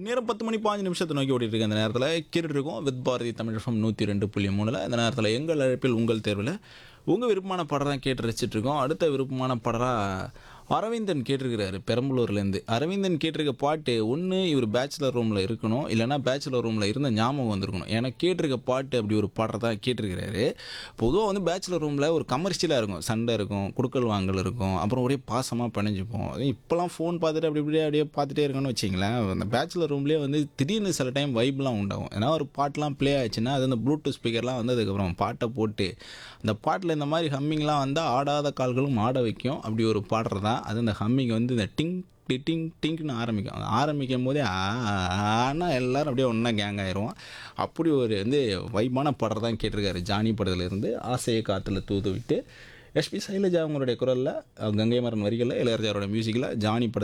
நேரம் 10 மணி 5 நிமிஷத்தை நோக்கி ஓடிட்டு இருக்க இந்த நேரத்தில் கேட்டுட்டு இருக்கோம் வித் பாரதி தமிழ் FM 102.3. இந்த நேரத்தில் எங்கள் அழைப்பில் உங்கள் தேர்வில் உங்கள் விருப்பமான பாடம் தான் கேட்டு ரசிச்சுட்டு இருக்கோம். அடுத்த விருப்பமான பாடலாக அரவிந்தன் கேட்டிருக்கிறாரு பெரம்பலூர்லேருந்து. அரவிந்தன் கேட்டிருக்க பாட்டு ஒன்று இவர் பேச்சுலர் ரூமில் இருக்கணும், இல்லைனா பேச்சுலர் ரூமில் இருந்த ஞாபகம் வந்திருக்கணும். எனக்கு கேட்டிருக்க பாட்டு அப்படி ஒரு பாட்டை தான் கேட்டிருக்கிறாரு. பொதுவாக வந்து பேச்சுலர் ரூமில் ஒரு கமர்ஷியலாக இருக்கும், சண்டை இருக்கும், குடுக்கல் வாங்கல் இருக்கும், அப்புறம் ஒரே பாசமாக பிணைஞ்சிப்போம். இப்போலாம் ஃபோன் பார்த்துட்டு அப்படியே பார்த்துட்டே இருக்கணும்னு வச்சிங்களேன். அந்த பேச்சுலர் ரூம்லேயே வந்து திடீர்னு சில டைம் வைப்லாம் உண்டாகும். ஏன்னா ஒரு பாட்டெலாம் ப்ளே ஆச்சுன்னா அது அந்த ப்ளூடூத் ஸ்பீக்கர்லாம் வந்து அதுக்கப்புறம் பாட்டை போட்டு அந்த பாட்டில் இந்த மாதிரி ஹம்மிங்லாம் வந்தால் ஆடாத கால்களும் ஆட வைக்கும். அப்படி ஒரு பாடுறது தான் அது. அந்த ஹம்மிங் வந்து இந்த டிங் டிங் டிங்க்னு ஆரம்பிக்கும் போதே ஆனால் எல்லோரும் அப்படியே ஒன்றா கேங் ஆயிடுவோம். அப்படி ஒரு வந்து வைப்பான பாடுறது தான் கேட்டிருக்காரு. ஜானி படத்துலேருந்து ஆசையை காற்றுல தூது விட்டு எஸ்பி சைலஜா அவங்களுடைய குரலில், கங்கை மரன் வரிகளில், இளையராஜாவோட மியூசிக்கில் ஜானி படத்தில்